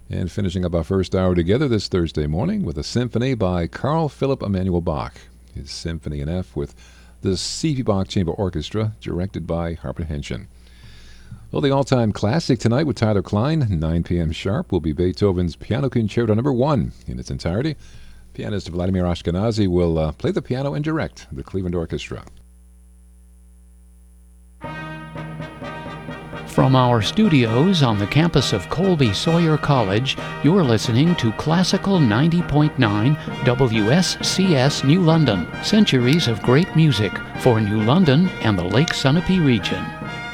And finishing up our first hour together this Thursday morning with a symphony by Carl Philipp Emanuel Bach. His Symphony in F with the C.P. Bach Chamber Orchestra, directed by Harper Henschen. Well, the all-time classic tonight with Tyler Klein, 9 p.m. sharp, will be Beethoven's Piano Concerto No. 1 in its entirety. Pianist Vladimir Ashkenazy will play the piano and direct the Cleveland Orchestra. From our studios on the campus of Colby Sawyer College, you're listening to Classical 90.9 WSCS New London, centuries of great music for New London and the Lake Sunapee region.